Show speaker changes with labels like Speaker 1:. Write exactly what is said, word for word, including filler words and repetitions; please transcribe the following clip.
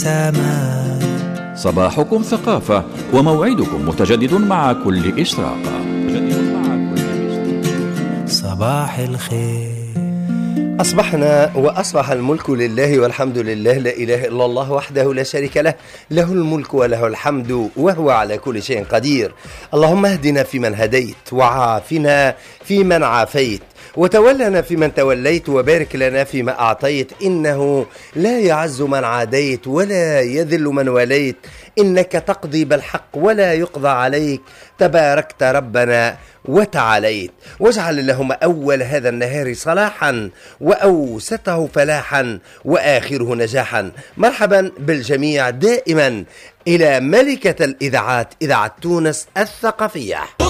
Speaker 1: سما.
Speaker 2: صباحكم ثقافة وموعدكم متجدد مع كل إشراقة.
Speaker 1: صباح الخير.
Speaker 3: أصبحنا وأصبح الملك لله والحمد لله، لا إله إلا الله وحده لا شريك له، له الملك وله الحمد وهو على كل شيء قدير. اللهم اهدنا فيمن هديت، وعافنا فيمن عافيت، وتولنا فيمن توليت، وبارك لنا فيما أعطيت، إنه لا يعز من عاديت ولا يذل من وليت، إنك تقضي بالحق ولا يقضى عليك، تباركت ربنا وتعاليت. واجعل اللهم أول هذا النهار صلاحا وأوسطه فلاحا وآخره نجاحا. مرحبا بالجميع دائما إلى ملكة الإذاعات، إذاعة تونس الثقافية.